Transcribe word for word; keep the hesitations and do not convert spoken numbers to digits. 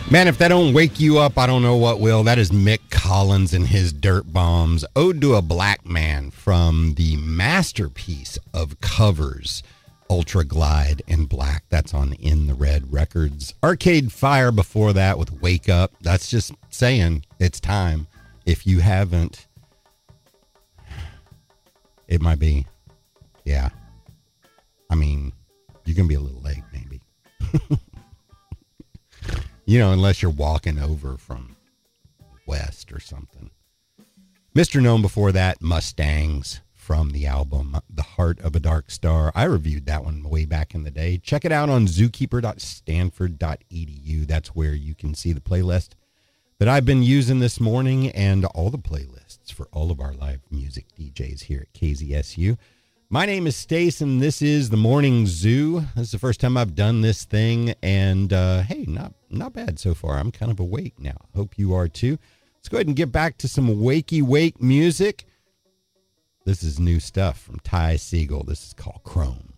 Man, if that don't wake you up, I don't know what will. That is Mick Collins and his Dirt Bombs. Ode to a Black Man from the masterpiece of covers, Ultra Glide in Black. That's on In the Red Records. Arcade Fire before that with Wake Up. That's just saying it's time. If you haven't, it might be, yeah. I mean, you can be a little late, maybe. You know, unless you're walking over from west or something. Mister Gnome before that, Mustangs from the album The Heart of a Dark Star. I reviewed that one way back in the day. Check it out on zookeeper dot stanford dot e d u. That's where you can see the playlist that I've been using this morning and all the playlists for all of our live music D Js here at K Z S U. My name is Stace, and this is the Morning Zoo. This is the first time I've done this thing, and uh, hey, not not bad so far. I'm kind of awake now. Hope you are too. Let's go ahead and get back to some wakey wake music. This is new stuff from Ty Segall. This is called Chrome.